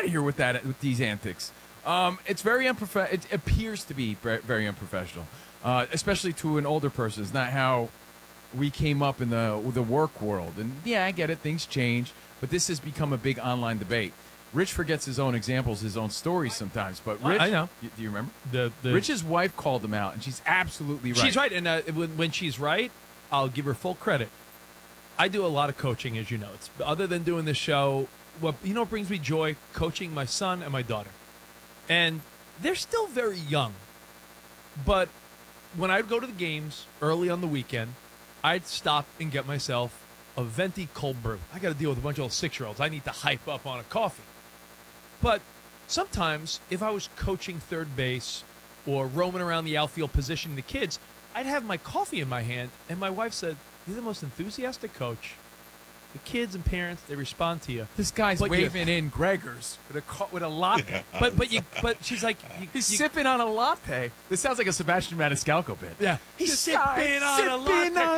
of here with these antics. It's very unprofessional. It appears to be very unprofessional, especially to an older person. It's not how we came up in the work world. And yeah, I get it. Things change, but this has become a big online debate. Rich forgets his own examples, his own stories sometimes. But Rich, I know. Do you remember? The Rich's wife called him out, and she's absolutely right. She's right, and when she's right, I'll give her full credit. I do a lot of coaching, as you know. It's other than doing this show. What brings me joy? Coaching my son and my daughter, and they're still very young. But when I'd go to the games early on the weekend, I'd stop and get myself a venti cold brew. I got to deal with a bunch of old 6-year-olds. I need to hype up on a coffee. But sometimes, if I was coaching third base or roaming around the outfield positioning the kids, I'd have my coffee in my hand, and my wife said, "You're the most enthusiastic coach. The kids and parents, they respond to you." This guy's waving in Gregor's with a latte. But she's like, he's sipping on a latte. This sounds like a Sebastian Maniscalco bit. Yeah, he's sipping on a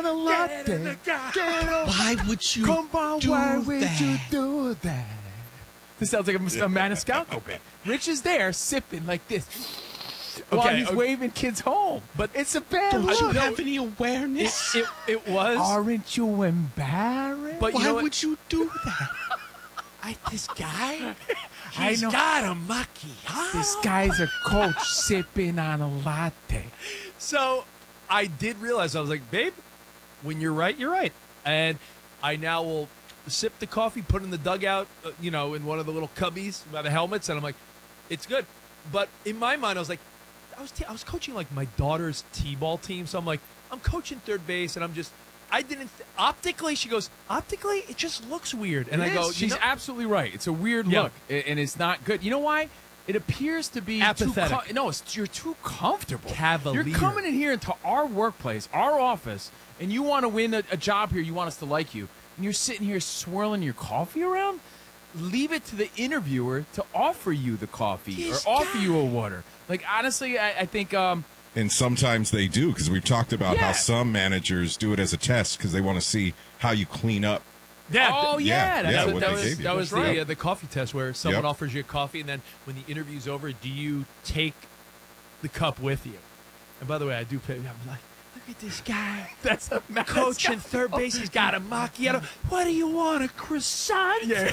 latte. Why would you Come on, do why would that? you do that? This sounds like a Maniscalco bit. Rich is there sipping like this while he's waving kids home. But it's a bad Don't look. you have any awareness? It was. Aren't you embarrassed? But Why would you do that? This guy, he's got a macchiato. This guy's a coach sipping on a latte. So I did realize, I was like, babe, when you're right, you're right. And I now will sip the coffee, put it in the dugout, in one of the little cubbies by the helmets, and I'm like, it's good. But in my mind, I was like, I was coaching like my daughter's t-ball team, so I'm like, I'm coaching third base, and I didn't optically. She goes, optically, it just looks weird, and I go, she's absolutely right. It's a weird look, and it's not good. You know why? It appears to be apathetic. You're too comfortable. Cavalier. You're coming in here into our workplace, our office, and you want to win a job here. You want us to like you, and you're sitting here swirling your coffee around. Leave it to the interviewer to offer you the coffee or offer you a water. Like, honestly, I think and sometimes they do, because we've talked about how some managers do it as a test because they want to see how you clean up. Yeah. Oh, yeah. That was right. the coffee test where someone offers you a coffee, and then when the interview's over, do you take the cup with you? And by the way, I do pay. I'm like, look at this guy. That's a coach in third base. He's got a macchiato. What do you want, a croissant? Yeah.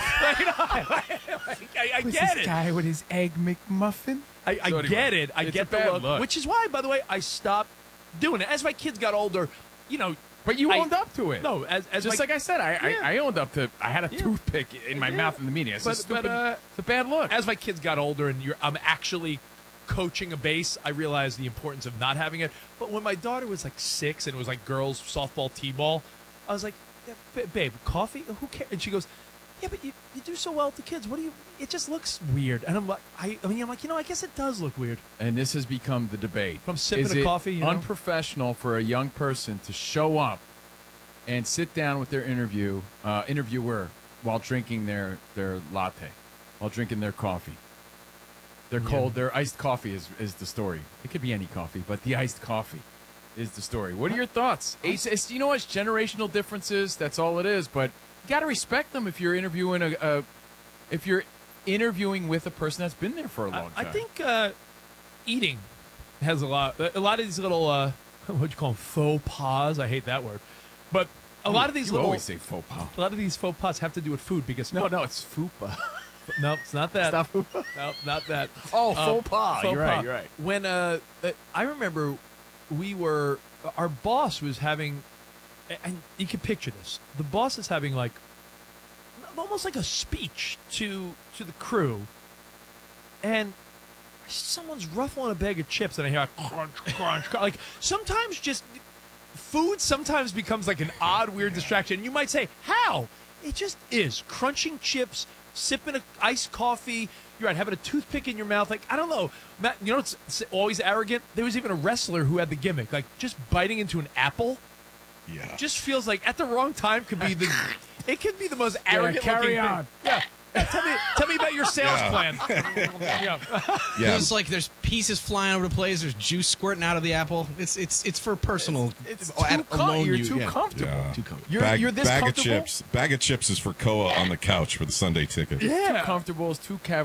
I get it. Guy with his egg McMuffin. I get it. I get the look. Which is why, by the way, I stopped doing it. As my kids got older, But you owned up to it. No, just like I said, I owned up to. I had a toothpick in my mouth in the meeting. It's a bad look. As my kids got older and I'm actually coaching a base, I realized the importance of not having it. But when my daughter was like 6 and it was like girls softball, t-ball, I was like, babe, coffee? Who cares? And she goes, yeah, but you do so well with the kids. It just looks weird. And I'm like, I guess it does look weird. And this has become the debate. From sipping a coffee, unprofessional for a young person to show up and sit down with their interviewer while drinking their latte, while drinking their coffee. Their iced coffee is the story. It could be any coffee, but the iced coffee is the story. What are your thoughts? It's generational differences. That's all it is. But you got to respect them if you're interviewing with a person that's been there for a long time. I think eating has a lot of these little what do you call them, faux pas. I hate that word, but a lot of these you always say faux pas. A lot of these faux pas have to do with food because no, it's fupa. No, it's not that. It's not fupa? No, not that. Oh, faux pas. Faux You're pas. right. When I remember our boss was having, and you can picture this. The boss is having like almost like a speech to the crew, and someone's ruffling a bag of chips, and I hear like, crunch, crunch, crunch. Like sometimes just food sometimes becomes like an odd, weird distraction. You might say, how? It just is. Crunching chips, sipping an iced coffee. You're right, having a toothpick in your mouth. Like, I don't know. Matt, it's always arrogant. There was even a wrestler who had the gimmick. Like, just biting into an apple. Yeah. Just feels like at the wrong time could be the... It could be the most arrogant carry looking on. thing. Yeah. Tell me about your sales plan. There's there's pieces flying over the place. There's juice squirting out of the apple. It's for personal. It's alone you're use. too comfortable. Yeah. Too comfortable. You're this bag comfortable. of chips. Bag of chips is for Koa on the couch for the Sunday ticket. Too comfortable is too